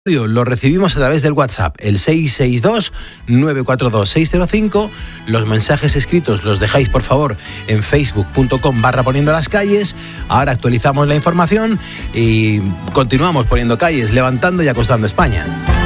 Lo recibimos a través del WhatsApp, el 662-942-605. Los mensajes escritos los dejáis, por favor, en facebook.com/poniendo las calles. Ahora actualizamos la información y continuamos poniendo calles, levantando y acostando España.